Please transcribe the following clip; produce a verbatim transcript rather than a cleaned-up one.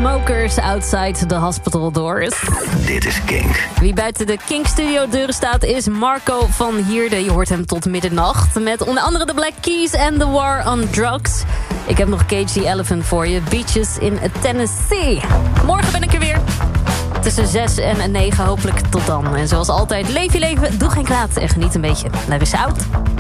Smokers outside the hospital doors. Dit is Kink. Wie buiten de Kink Studio deuren staat is Marco van Hierde. Je hoort hem tot middernacht. Met onder andere de Black Keys en The War on Drugs. Ik heb nog Cage the Elephant voor je. Beaches in Tennessee. Morgen ben ik er weer. Tussen zes en negen, hopelijk tot dan. En zoals altijd, leef je leven, doe geen kwaad en geniet een beetje. Life is out.